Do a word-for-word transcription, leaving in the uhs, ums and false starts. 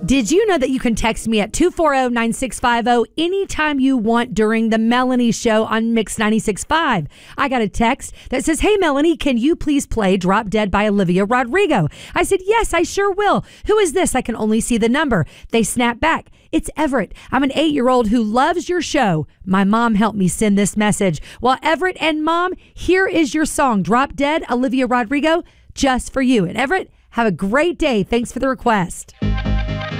Did you know that you can text me at two four zero, nine six five zero anytime you want during the Melanie Show on Mix ninety-six point five? I got a text that says, hey, Melanie, can you please play Drop Dead by Olivia Rodrigo? I said, yes, I sure will. Who is this? I can only see the number. They snap back. It's Everett. I'm an eight-year-old who loves your show. My mom helped me send this message. Well, Everett and Mom, here is your song, Drop Dead, Olivia Rodrigo, just for you. And Everett, have a great day. Thanks for the request.